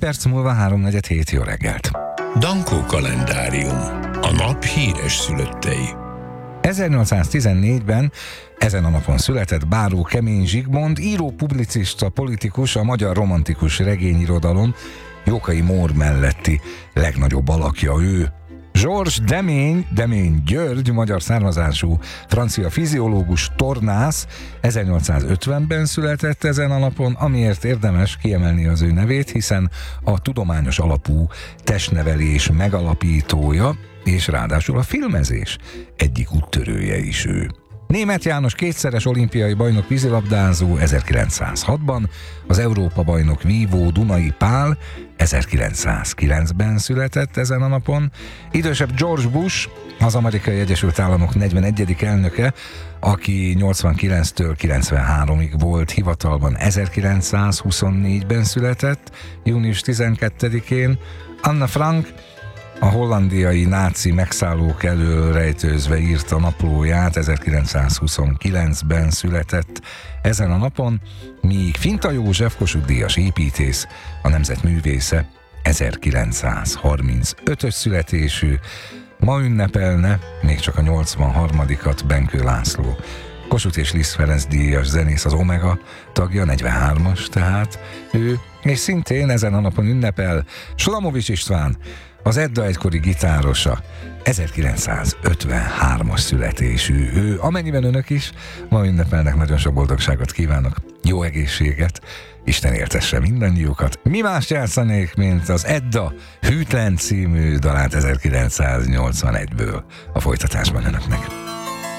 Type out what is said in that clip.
perc múlva 3:47. Jó reggelt! Dankó kalendárium. A nap híres szülöttei. 1814-ben ezen a napon született Báró Kemény Zsigmond, író, publicista, politikus, a magyar romantikus regényirodalom Jókai Mór melletti legnagyobb alakja ő. Georges Demény György, magyar származású francia fiziológus, tornász 1850-ben született ezen a napon, amiért érdemes kiemelni az ő nevét, hiszen a tudományos alapú testnevelés megalapítója, és ráadásul a filmezés egyik úttörője is ő. Németh János kétszeres olimpiai bajnok vízilabdázó 1906-ban, az Európa-bajnok vívó Dunai Pál 1909-ben született ezen a napon, idősebb George Bush, az Amerikai Egyesült Államok 41. elnöke, aki 89-től 93-ig volt hivatalban, 1924-ben született, június 12-én, Anna Frank, a hollandiai náci megszállók elől rejtőzve írta naplóját, 1929-ben született ezen a napon, míg Finta József Kossuth-díjas építész, a nemzet művésze, 1935-ös születésű, ma ünnepelne még csak a 83-at Benkő László. Kossuth és Liszt Ferenc díjas zenész, az Omega tagja, 43-as tehát ő, és szintén ezen a napon ünnepel Solamovics István, az Edda egykori gitárosa, 1953-as születésű ő. Amennyiben önök is ma ünnepelnek, nagyon sok boldogságot kívánok, jó egészséget, Isten éltesse mindannyiukat. Mi más játszanék, mint az Edda Hűtlen című dalát 1981-ből a folytatásban önöknek.